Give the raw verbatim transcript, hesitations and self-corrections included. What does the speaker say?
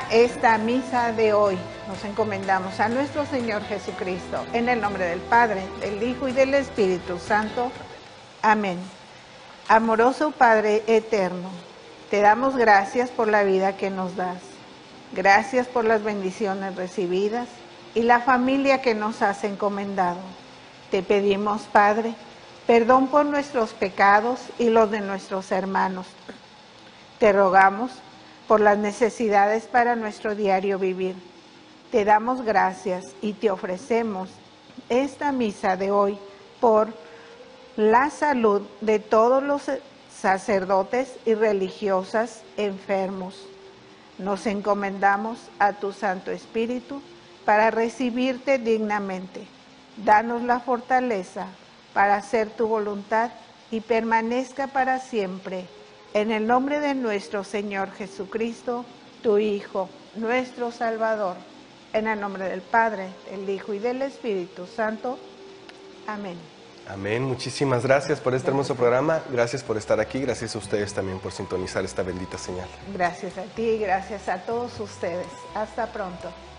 esta misa de hoy. Nos encomendamos a nuestro Señor Jesucristo, en el nombre del Padre, del Hijo y del Espíritu Santo. Amén. Amoroso Padre eterno, te damos gracias por la vida que nos das. Gracias por las bendiciones recibidas y la familia que nos has encomendado. Te pedimos, Padre, perdón por nuestros pecados y los de nuestros hermanos. Te rogamos por las necesidades para nuestro diario vivir. Te damos gracias y te ofrecemos esta misa de hoy por la salud de todos los sacerdotes y religiosas enfermos. Nos encomendamos a tu Santo Espíritu para recibirte dignamente. Danos la fortaleza para hacer tu voluntad y permanezca para siempre. En el nombre de nuestro Señor Jesucristo, tu Hijo, nuestro Salvador. En el nombre del Padre, del Hijo y del Espíritu Santo. Amén. Amén. Muchísimas gracias por este hermoso programa. Gracias por estar aquí. Gracias a ustedes también por sintonizar esta bendita señal. Gracias a ti y gracias a todos ustedes. Hasta pronto.